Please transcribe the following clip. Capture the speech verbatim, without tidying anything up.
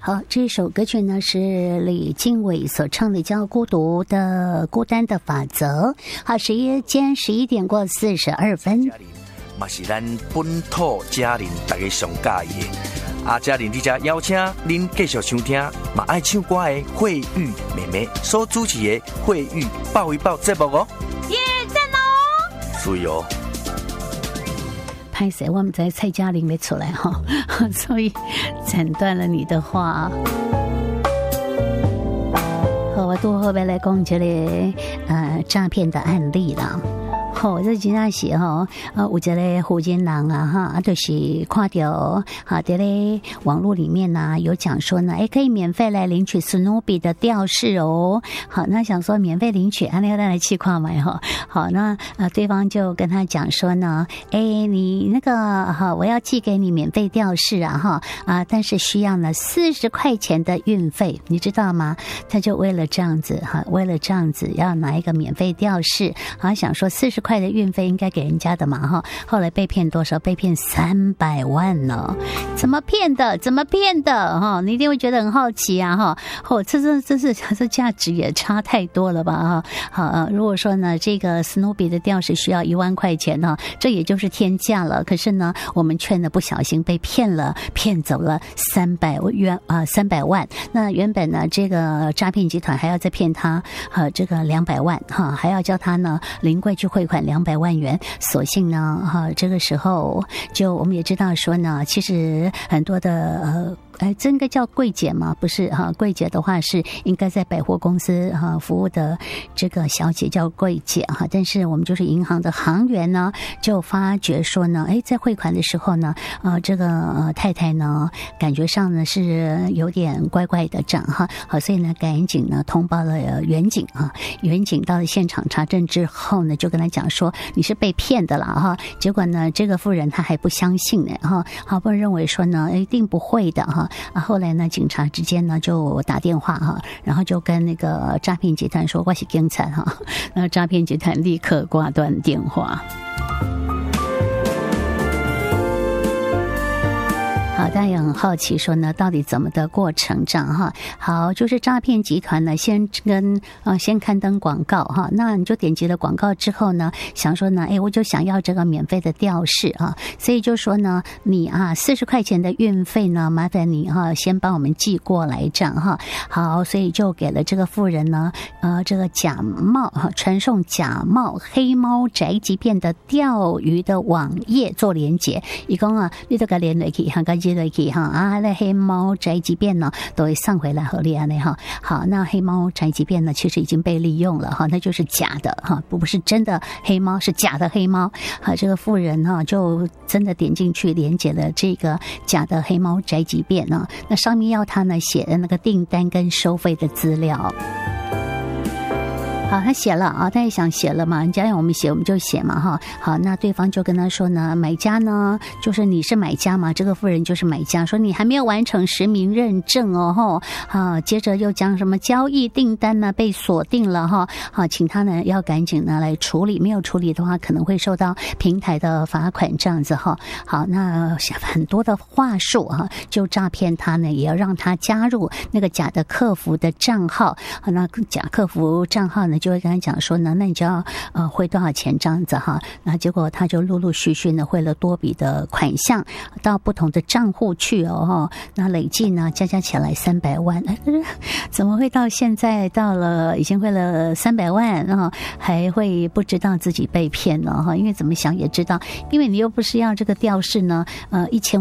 好，这首歌曲呢是李经纬所唱的叫《孤独的孤单的法则》。好，时间十一点过四十二分。 嘛是咱本土家人大家上喜欢的。啊，家人伫遮邀请您继续收听，嘛爱唱歌的慧玉妹妹所主持的慧玉抱一抱节目哦。 耶，赞哦！ 所以哦。 拍谁？我们在蔡嘉玲没出来哈，所以斩断了你的话。好，我都后边来讲这个呃诈骗的案例了。好，这真正是吼，呃，有一个福建人啊，哈，啊，就是看到哈，在咧网络里面呢、啊，有讲说呢，哎，可以免费来领取史努比的吊饰哦。好，那想说免费领取，啊，那个来去看买哈。好，那呃，对方就跟他讲说呢，哎，你那个哈，我要寄给你免费吊饰啊，哈啊，但是需要呢四十块钱的运费，你知道吗？他就为了这样子哈，为了这样子要拿一个免费吊饰，好想说四十块的运费应该给人家的嘛哈，后来被骗多少？被骗三百万呢？怎么骗的？怎么骗的？哈，你一定会觉得很好奇啊哈！哦，这这这是这价值也差太多了吧哈！好，如果说呢，这个史努比的吊饰需要一万块钱呢，这也就是天价了。可是呢，我们却呢不小心被骗了，骗走了三百元啊，三百万。那原本呢，这个诈骗集团还要再骗他呃这个两百万哈，还要叫他呢临柜去汇款两百万元，所幸呢，哈，这个时候就我们也知道说呢，其实很多的呃。哎，这应该叫柜姐吗？不是哈，柜姐的话是应该在百货公司哈服务的这个小姐叫柜姐哈。但是我们就是银行的行员呢，就发觉说呢，哎，在汇款的时候呢，呃，这个呃太太呢，感觉上呢是有点怪怪的账哈。好，所以呢，赶紧呢通报了员警啊，员警到了现场查证之后呢，就跟他讲说你是被骗的了哈。结果呢，这个妇人她还不相信呢哈，好不容易认为说呢，一定不会的哈。啊，后来呢，警察之间呢就打电话哈，然后就跟那个诈骗集团说我是警察哈，那诈骗集团立刻挂断电话。好，大家也很好奇说呢，到底怎么的过程这样哈？好，就是诈骗集团呢，先跟呃先刊登广告哈，那你就点击了广告之后呢，想说呢，哎，我就想要这个免费的吊饰啊，所以就说呢，你啊四十块钱的运费呢，麻烦你哈、啊、先帮我们寄过来这样哈。好，所以就给了这个妇人呢，呃，这个假冒哈、啊、传送假冒黑猫宅急便的钓鱼的网页做连结，一共啊，你都给连落去，哈个。落去哈啊，那黑猫宅急便呢都会上回来合理安的哈。好，那黑猫宅急便呢，其实已经被利用了哈，那就是假的哈，不是真的黑猫，是假的黑猫。好，这个妇人哈就真的点进去连接了这个假的黑猫宅急便呢，那上面要他呢写的那个订单跟收费的资料。好，他写了啊，他也想写了嘛，人家让我们写我们就写嘛哈。好，那对方就跟他说呢，买家呢就是你是买家嘛，这个妇人就是买家，说你还没有完成实名认证哦哈。啊，接着又讲什么交易订单呢被锁定了哈，好，请他呢要赶紧呢来处理，没有处理的话可能会受到平台的罚款这样子哈。好，那很多的话术哈，就诈骗他呢，也要让他加入那个假的客服的账号，那假客服账号呢。就会跟他讲说呢，那你就要呃汇多少钱这样子哈，那结果他就陆陆续续呢汇了多笔的款项到不同的账户去哦，那累计呢加加起来三百万，怎么会到现在到了已经汇了三百万啊，还会不知道自己被骗了哈？因为怎么想也知道，因为你又不是要这个吊饰呢，呃一千。